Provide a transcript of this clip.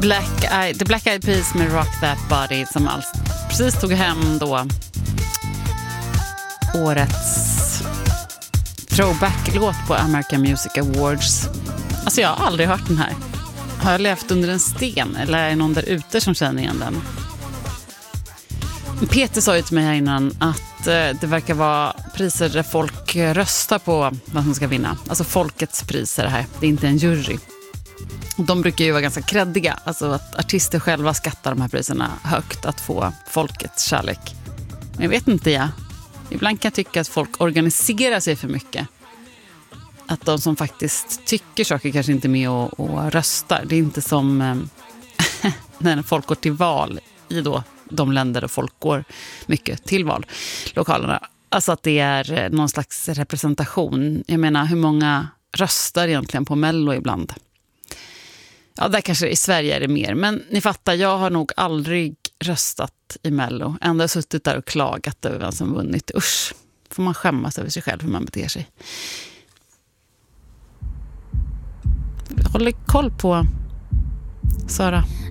The Black Eyed Peas med Rock That Body som precis tog hem då årets throwback-låt på American Music Awards. Alltså jag har aldrig hört den här. Har jag levt under en sten eller är det någon där ute som känner igen den? Peter sa ju till mig här innan att det verkar vara priser där folk röstar på vad som ska vinna. Alltså folkets priser här. Det är inte en jury. De brukar ju vara ganska kreddiga. Alltså att artister själva skattar de här priserna högt att få folkets kärlek. Men jag vet inte jag. Ibland kan jag tycka att folk organiserar sig för mycket. Att de som faktiskt tycker saker kanske inte är med och röstar. Det är inte som när folk går till val i då de länder där folk går mycket till vallokalerna. Alltså att det är någon slags representation. Jag menar, hur många röstar egentligen på Mello ibland? Ja, där kanske i Sverige är det mer. Men ni fattar, jag har nog aldrig röstat i Mello. Ändå har jag suttit där och klagat över vem som vunnit. Usch, får man skämmas över sig själv hur man beter sig. Jag håller koll på Sara.